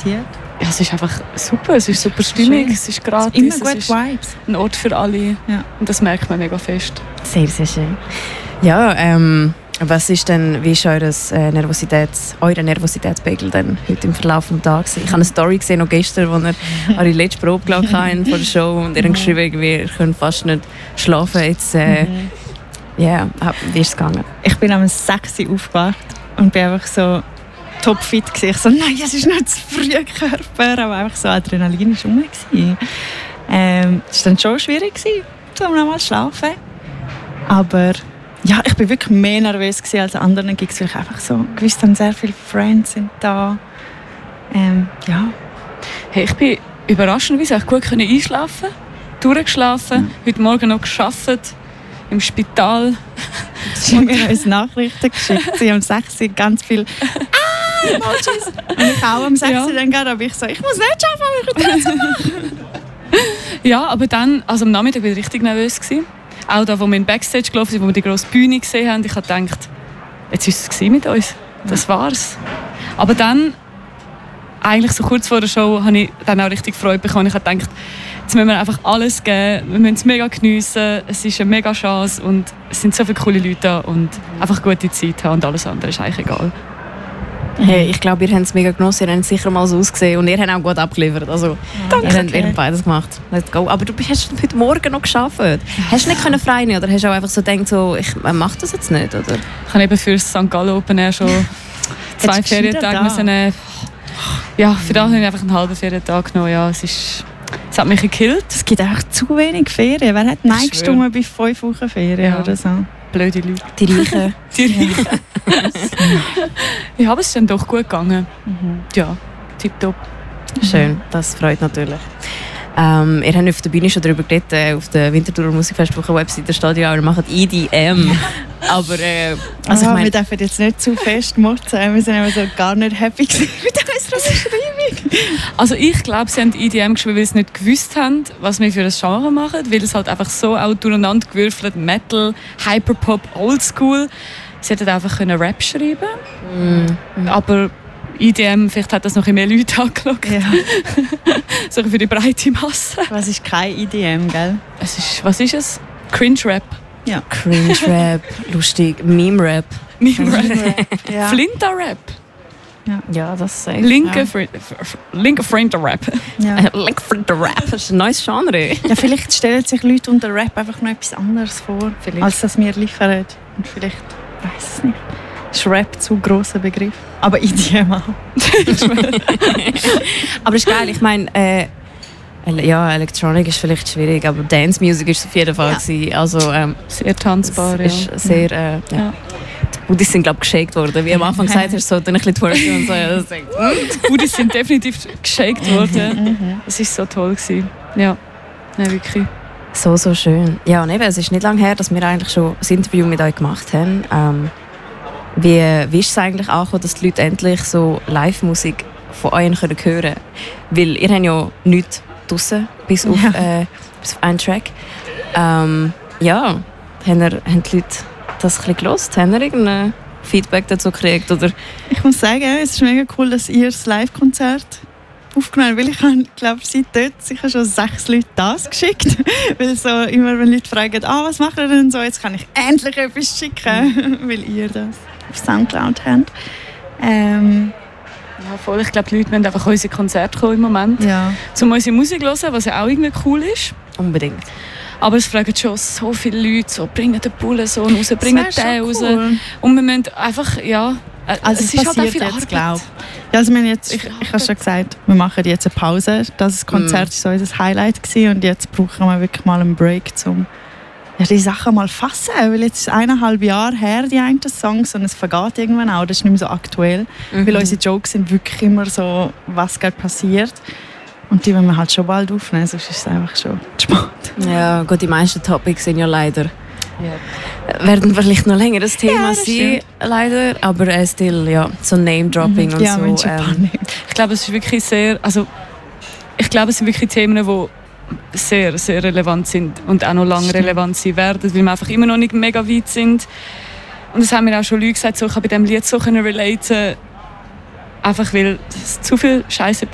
passiert? Ja, es ist einfach super, es ist super stimmig, es ist gratis, immer gute Vibes. Ein Ort für alle, ja. Und das merkt man mega fest. Sehr, sehr schön. Ja, was ist denn, wie ist eure Nervositätspegel denn heute im Verlauf des Tages? Ich habe eine Story gesehen, noch gestern, wo ihr eure letzte Probe gelassen habt vor der Show und ihr habt geschrieben, ihr könnt fast nicht schlafen. Jetzt, wie ist es gegangen? Ich bin am 6 Uhr aufgewacht und bin einfach so topfit gewesen. Ich so, nein, es ist nicht zu früh, Körper, aber einfach so Adrenalin war rum. Es war dann schon schwierig, um nochmal zu schlafen. Aber ja, ich war wirklich mehr nervös als an anderen Gigs, weil ich einfach so gewusst habe, sehr viele Friends sind da. Ja. Hey, ich bin überraschenderweise auch gut einschlafen, durchgeschlafen, heute Morgen noch gearbeitet, im Spital. Sie haben mir uns Nachrichten geschickt. Sie haben um 6 Uhr ganz viel Emojis. Und ich auch um 6 Uhr dann gerade, aber ich so, ich muss nicht schaffen, aber ich will trotzdem machen. Ja, aber dann, also am Nachmittag war ich richtig nervös gewesen. Auch da, wo wir in Backstage gelaufen sind, wo wir die grosse Bühne gesehen haben, ich habe gedacht, jetzt ist es mit uns. Das war's. Aber dann, eigentlich so kurz vor der Show, habe ich dann auch richtig Freude bekommen. Ich habe gedacht, jetzt müssen wir einfach alles geben, wir müssen es mega geniessen, es ist eine mega Chance und es sind so viele coole Leute da und einfach gute Zeit haben und alles andere ist eigentlich egal. Hey, ich glaube, ihr habt es mega genossen, ihr habt sicher mal so ausgesehen und ihr habt auch gut abgeliefert. Also, ihr habt beides gemacht. Let's go. Aber du hast heute Morgen noch gearbeitet. Hast du nicht frei nehmen oder hast du auch einfach so gedacht, so, ich mache das jetzt nicht? Oder? Ich habe eben für das St. Gallen Open Air schon 2 Ferientage müssen. Ja, für das habe ich einfach einen halben Ferientag genommen. Ja, es hat mich gekillt. Es gibt auch zu wenig Ferien. Wer hat Nein gestimmt bei 5 Wochen Ferien oder so? Blöde Leute. Die Reichen. Ja, aber es ist dann doch gut gegangen. Ja, tipptopp. Schön, das freut natürlich. Ihr habt auf der Bühne schon darüber geredet, auf der Winterthurer Musikfestwoche-Website, der Stadion, ihr macht EDM. Aber, also ich meine, wir dürfen jetzt nicht zu fest motzen, wir sind immer so gar nicht happy mit unserer Beschreibung. Also ich glaube, sie haben EDM geschrieben, weil sie nicht gewusst haben, was wir für ein Genre machen, weil es halt einfach so auch durcheinander gewürfelt, Metal, Hyperpop, Oldschool. Sie hätten einfach Rap schreiben können. Aber EDM, vielleicht hat das noch mehr Leute angeschaut. Ja. So für die breite Masse. Was ist kein EDM, gell? Was ist es? Cringe-Rap. Ja. Cringe-Rap, lustig. Meme-Rap. Ja. Flinter-Rap. Ja, das ist Linke Flinter-Rap. Ja. Linke Flinter-Rap, das ist ein neues Genre. Ja, vielleicht stellen sich Leute unter Rap einfach noch etwas anderes vor, als das wir liefern. Und vielleicht, ich weiß es nicht. Ist Rap zu grosser Begriff. Aber EDM auch. Aber ist geil, ich meine, ja, Elektronik ist vielleicht schwierig, aber Dance Music ist auf jeden Fall also sehr tanzbar. Ist sehr, die Budis sind glaube ich geshakt worden, wie am Anfang gesagt hast, so ein bisschen twerken und so. Die Budis sind definitiv geshakt worden. Das war so toll gewesen. Ja, nein, wirklich. So schön. Ja, und eben, es ist nicht lange her, dass wir eigentlich schon ein Interview mit euch gemacht haben. Wie ist es eigentlich angekommen, dass die Leute endlich so Live-Musik von euch hören können? Weil ihr habt ja nichts draussen, bis auf einen Track. Haben die Leute das ein bisschen gehört? Haben ihr irgendein Feedback dazu gekriegt? Oder? Ich muss sagen, es ist mega cool, dass ihr das Live-Konzert aufgenommen habt, weil ich habe, glaube ich, seit dort sicher schon 6 Leute das geschickt. Weil so immer, wenn Leute fragen, was macht ihr denn so, jetzt kann ich endlich etwas schicken, weil ihr das auf Soundcloud habt. Ja, voll. Ich glaube, die Leute wollen einfach unsere Konzerte kommen im Moment. Ja. Um unsere Musik zu hören, was ja auch irgendwie cool ist. Unbedingt. Aber es fragen schon so viele Leute, so, bringen den Bullensohn raus, bringen den raus. Cool. Und wir müssen einfach, also es ist halt auch viel Arbeit. Ja, also ich habe schon gesagt, wir machen jetzt eine Pause. Das Konzert war so unser Highlight gewesen, und jetzt brauchen wir wirklich mal einen Break, um die Sachen mal fassen. Weil jetzt ist 1,5 Jahre her, die einen Songs, und es vergeht irgendwann auch. Das ist nicht mehr so aktuell. Weil unsere Jokes sind wirklich immer so, was gerade passiert. Und die wollen wir halt schon bald aufnehmen, sonst ist es einfach schon zu spät. Ja, gut, die meisten Topics sind ja leider werden vielleicht noch länger das Thema sein, leider, aber still, so Name-Dropping und so. Ich glaube, es ist wirklich sehr, ich glaube, es sind wirklich Themen, die sehr, sehr relevant sind und auch noch lange relevant sein werden, weil wir einfach immer noch nicht mega weit sind. Und das haben mir auch schon Leute gesagt, so, ich kann bei diesem Lied so relaten, einfach weil zu viel Scheiße